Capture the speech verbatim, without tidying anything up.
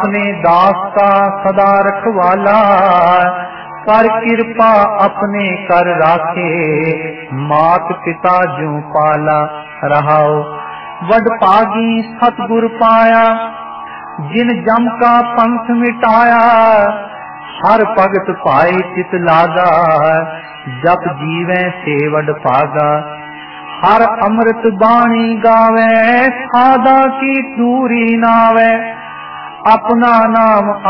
अपने दास का सदा रखवाला, कर कृपा अपने कर राखे, मात पिता ज्यों पाला। रहाओ वडभागी सतगुर पाया, जिन जम का पंथ मिटाया। हर भगत पाए चित लागा, जप जीवै से वडभागा। हर अमृत बाणी गावे, सादा की दूरी नावे। अपना नाम